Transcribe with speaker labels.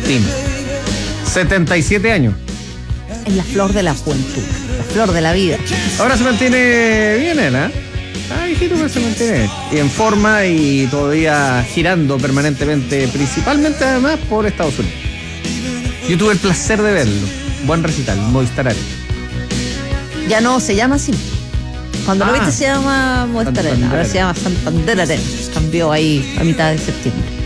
Speaker 1: Martín. 77 años.
Speaker 2: Es la flor de la juventud, la flor de la vida.
Speaker 1: Ahora se mantiene bien él, ¿eh? Hijito, pero se mantiene y en forma y todavía girando permanentemente, principalmente además por Estados Unidos. Yo tuve el placer de verlo. Buen recital, Movistar Arena.
Speaker 2: Ya no se llama así. Cuando lo viste se llama Movistar Arena, ahora se llama Santander Arena. Cambió ahí a mitad de septiembre.